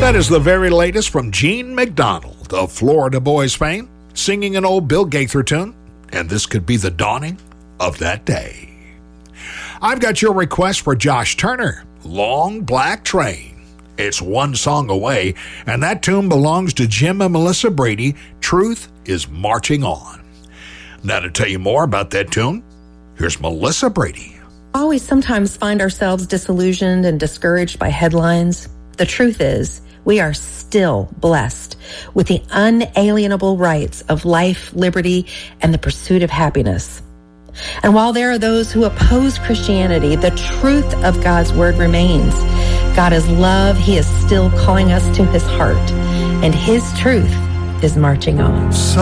That is the very latest from Gene McDonald of Florida Boys fame, singing an old Bill Gaither tune, and this could be the dawning of that day. I've got your request for Josh Turner, Long Black Train. It's one song away, and that tune belongs to Jim and Melissa Brady, Truth is Marching On. Now to tell you more about that tune, here's Melissa Brady. Always sometimes find ourselves disillusioned and discouraged by headlines. The truth is, we are still blessed with the unalienable rights of life, liberty, and the pursuit of happiness. And while there are those who oppose Christianity, the truth of God's word remains. God is love. He is still calling us to his heart, and his truth is marching on.